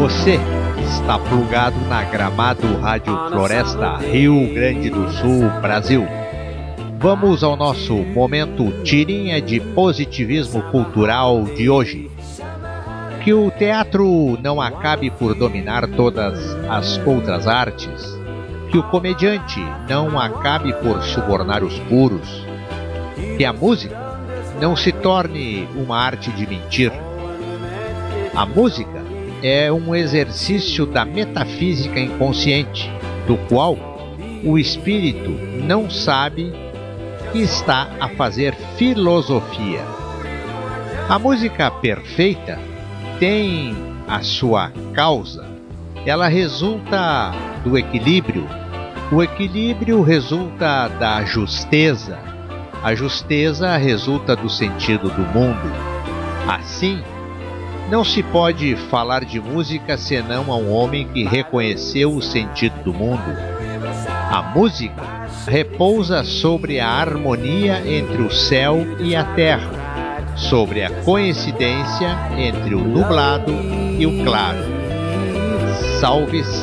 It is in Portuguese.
Você está plugado na Gramado Rádio Floresta, Rio Grande do Sul, Brasil. Vamos ao nosso momento tirinha de positivismo cultural de hoje. Que o teatro não acabe por dominar todas as outras artes. Que o comediante não acabe por subornar os puros. Que a música não se torne uma arte de mentir. A música é um exercício da metafísica inconsciente, do qual o espírito não sabe que está a fazer filosofia. A música perfeita tem a sua causa. Ela resulta do equilíbrio. O equilíbrio resulta da justeza. A justeza resulta do sentido do mundo. Assim, não se pode falar de música senão a um homem que reconheceu o sentido do mundo. A música repousa sobre a harmonia entre o céu e a terra, sobre a coincidência entre o nublado e o claro. Salve